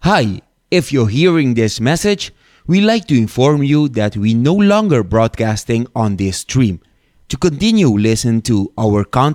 Hi, if you're hearing this message, we'd like to inform you that we no longer broadcasting on this stream. To continue listen to our content,